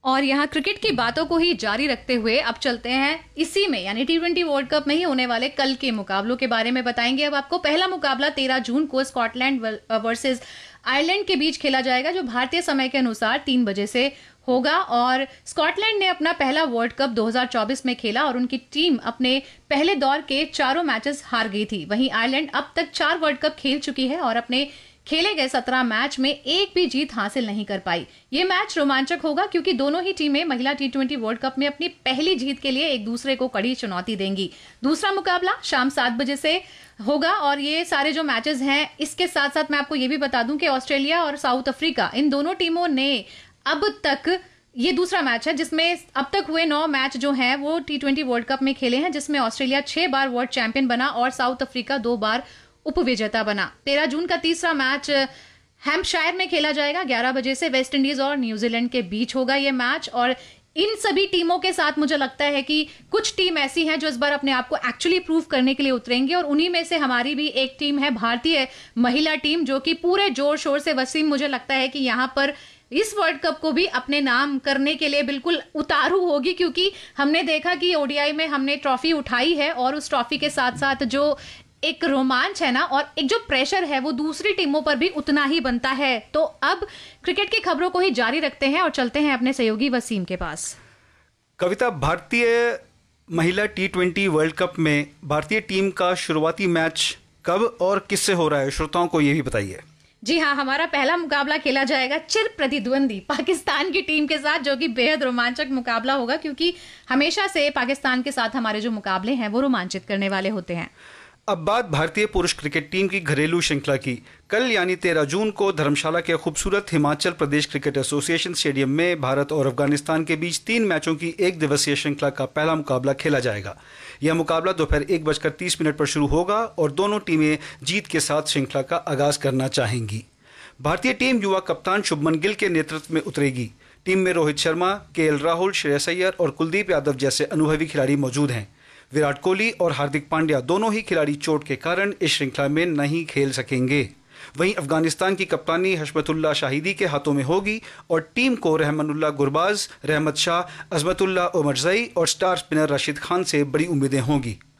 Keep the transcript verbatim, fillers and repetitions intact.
और यहाँ क्रिकेट की बातों को ही जारी रखते हुए अब चलते हैं इसी में यानी टी ट्वेंटी वर्ल्ड कप में ही होने वाले कल के मुकाबलों के बारे में बताएंगे। अब आपको पहला मुकाबला तेरह जून को स्कॉटलैंड वर्सेस आयरलैंड के बीच खेला जाएगा, जो भारतीय समय के अनुसार तीन बजे से होगा। और स्कॉटलैंड ने अपना पहला वर्ल्ड कप दो हज़ार चौबीस में खेला और उनकी टीम अपने पहले दौर के चारों मैचेस हार गई थी। वहीं आयरलैंड अब तक चार वर्ल्ड कप खेल चुकी है और अपने खेले गए सत्रह मैच में एक भी जीत हासिल नहीं कर पाई। ये मैच रोमांचक होगा क्योंकि दोनों ही टीमें महिला टी ट्वेंटी वर्ल्ड कप में अपनी पहली जीत के लिए एक दूसरे को कड़ी चुनौती देंगी। दूसरा मुकाबला शाम सात बजे से होगा और ये सारे जो मैचेस हैं, इसके साथ साथ मैं आपको ये भी बता दूं कि ऑस्ट्रेलिया और साउथ अफ्रीका, इन दोनों टीमों ने अब तक, ये दूसरा मैच है जिसमें अब तक हुए नौ मैच जो हैं वो टी ट्वेंटी वर्ल्ड कप में खेले हैं, जिसमें ऑस्ट्रेलिया छह बार वर्ल्ड चैंपियन बना और साउथ अफ्रीका दो बार उपविजेता बना। तेरह जून का तीसरा मैच हैम्पशायर में खेला जाएगा। ग्यारह बजे से वेस्ट इंडीज और न्यूजीलैंड के बीच होगा ये मैच। और इन सभी टीमों के साथ मुझे लगता है कि कुछ टीम ऐसी हैं जो इस बार अपने आप को एक्चुअली प्रूव करने के लिए उतरेंगे और उन्हीं में से हमारी भी एक टीम है, भारतीय महिला टीम, जो कि पूरे जोर शोर से, वसीम, मुझे लगता है कि यहाँ पर इस वर्ल्ड कप को भी अपने नाम करने के लिए बिल्कुल उतारू होगी, क्योंकि हमने देखा कि ओडीआई में हमने ट्रॉफी उठाई है और उस ट्रॉफी के साथ साथ जो एक रोमांच है ना और एक जो प्रेशर है वो दूसरी टीमों पर भी उतना ही बनता है। तो अब क्रिकेट की खबरों को ही जारी रखते हैं और चलते हैं अपने सहयोगी वसीम के पास। कविता, भारतीय महिला टी ट्वेंटी वर्ल्ड कप में भारतीय टीम का शुरुआती मैच कब और किससे हो रहा है, श्रोताओं को ये भी बताइए। जी हाँ, हमारा पहला मुकाबला खेला जाएगा चिर प्रतिद्वंदी पाकिस्तान की टीम के साथ, जो कि बेहद रोमांचक मुकाबला होगा क्योंकि हमेशा से पाकिस्तान के साथ हमारे जो मुकाबले हैं वो रोमांचित करने वाले होते हैं। अब बात भारतीय पुरुष क्रिकेट टीम की घरेलू श्रृंखला की। कल यानी तेरह जून को धर्मशाला के खूबसूरत Himachal Pradesh cricket association stadium में भारत और अफगानिस्तान के बीच तीन मैचों की एक दिवसीय श्रृंखला का पहला मुकाबला खेला जाएगा। यह मुकाबला दोपहर एक बजकर तीस मिनट पर शुरू होगा और दोनों टीमें जीत के साथ श्रृंखला का आगाज करना चाहेंगी। भारतीय टीम युवा कप्तान शुभमन गिल के नेतृत्व में उतरेगी। टीम में रोहित शर्मा, के एल राहुल, श्रेयस अय्यर और कुलदीप यादव जैसे अनुभवी खिलाड़ी मौजूद हैं। विराट कोहली और हार्दिक पांड्या दोनों ही खिलाड़ी चोट के कारण इस श्रृंखला में नहीं खेल सकेंगे। वहीं अफगानिस्तान की कप्तानी हशमतुल्लाह शाहिदी के हाथों में होगी और टीम को रहमानुल्लाह गुरबाज, रहमत शाह, अजमतुल्लाह ओमरजई और स्टार स्पिनर राशिद खान से बड़ी उम्मीदें होंगी।